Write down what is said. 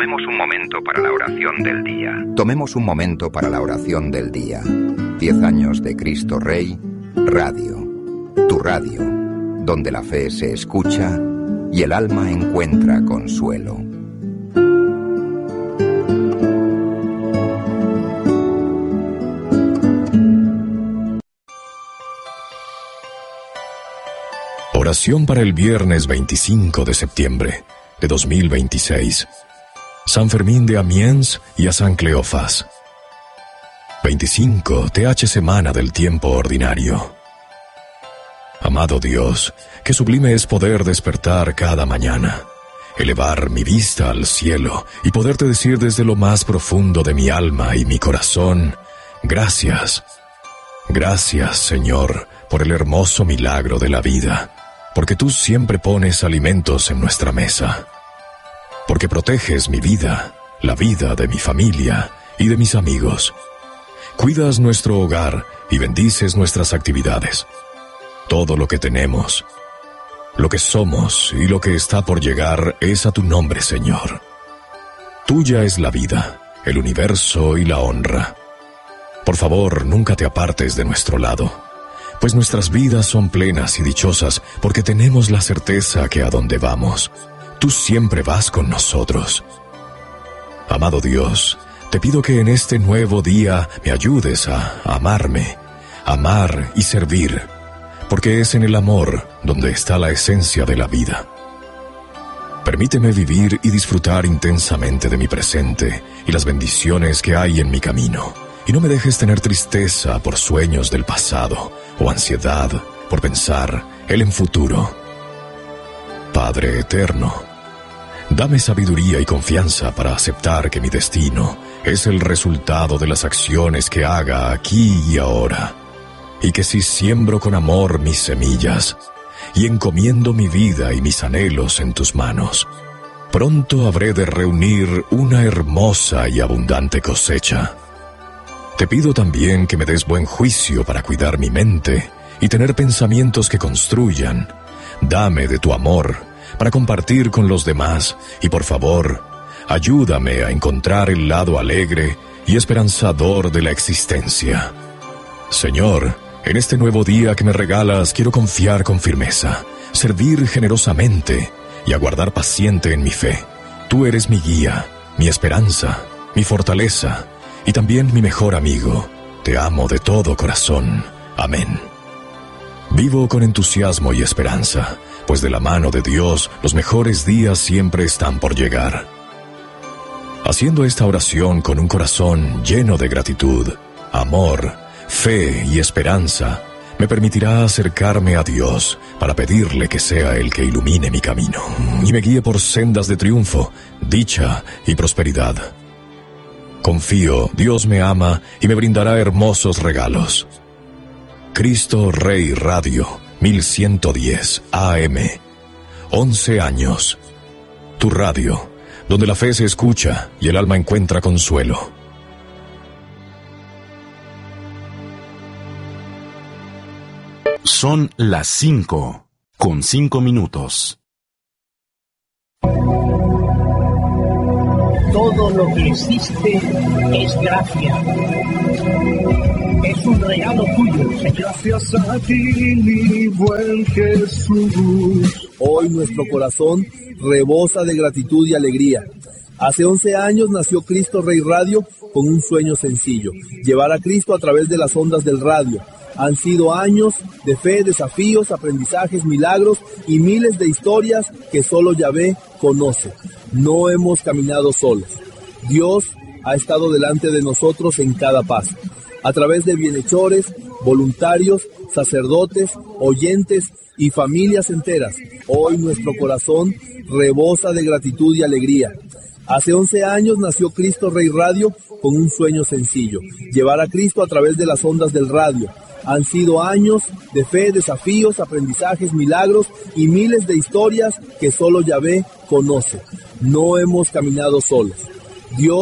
Tomemos un momento para la oración del día. Tomemos un momento para la oración del día. 10 años de Cristo Rey Radio. Tu radio, donde la fe se escucha y el alma encuentra consuelo. Oración para el viernes 25 de septiembre de 2026. San Fermín de Amiens y a San Cleofás. 25 TH semana del tiempo ordinario. Amado Dios, qué sublime es poder despertar cada mañana, elevar mi vista al cielo y poderte decir desde lo más profundo de mi alma y mi corazón, gracias. Gracias, Señor, por el hermoso milagro de la vida, porque tú siempre pones alimentos en nuestra mesa, porque proteges mi vida, la vida de mi familia y de mis amigos. Cuidas nuestro hogar y bendices nuestras actividades. Todo lo que tenemos, lo que somos y lo que está por llegar es a tu nombre, Señor. Tuya es la vida, el universo y la honra. Por favor, nunca te apartes de nuestro lado, pues nuestras vidas son plenas y dichosas porque tenemos la certeza que a donde vamos, tú siempre vas con nosotros. Amado Dios, te pido que en este nuevo día me ayudes a amarme, amar y servir, porque es en el amor donde está la esencia de la vida. Permíteme vivir y disfrutar intensamente de mi presente y las bendiciones que hay en mi camino, y no me dejes tener tristeza por sueños del pasado o ansiedad por pensar en futuro. Padre eterno, dame sabiduría y confianza para aceptar que mi destino es el resultado de las acciones que haga aquí y ahora, y que si siembro con amor mis semillas y encomiendo mi vida y mis anhelos en tus manos, pronto habré de reunir una hermosa y abundante cosecha. Te pido también que me des buen juicio para cuidar mi mente y tener pensamientos que construyan. Dame de tu amor para compartir con los demás y por favor, ayúdame a encontrar el lado alegre y esperanzador de la existencia. Señor, en este nuevo día que me regalas quiero confiar con firmeza, servir generosamente y aguardar paciente en mi fe. Tú eres mi guía, mi esperanza, mi fortaleza y también mi mejor amigo. Te amo de todo corazón. Amén. Vivo con entusiasmo y esperanza, pues de la mano de Dios los mejores días siempre están por llegar. Haciendo esta oración con un corazón lleno de gratitud, amor, fe y esperanza, me permitirá acercarme a Dios para pedirle que sea el que ilumine mi camino y me guíe por sendas de triunfo, dicha y prosperidad. Confío, Dios me ama y me brindará hermosos regalos. Cristo Rey Radio, 1110 AM. 11 años. Tu radio, donde la fe se escucha y el alma encuentra consuelo. Son las 5:05. Todo lo que existe es gracia. Es un regalo tuyo, Señor. Gracias a ti, mi buen Jesús. Hoy nuestro corazón rebosa de gratitud y alegría. Hace 11 años nació Cristo Rey Radio con un sueño sencillo: llevar a Cristo a través de las ondas del radio. Han sido años de fe, desafíos, aprendizajes, milagros y miles de historias que solo Yahvé conoce. No hemos caminado solos. Dios ha estado delante de nosotros en cada paso, a través de bienhechores, voluntarios, sacerdotes, oyentes y familias enteras. Hoy nuestro corazón rebosa de gratitud y alegría. Hace 11 años nació Cristo Rey Radio con un sueño sencillo: llevar a Cristo a través de las ondas del radio. Han sido años de fe, desafíos, aprendizajes, milagros y miles de historias que solo Yahvé conoce. No hemos caminado solos. Dios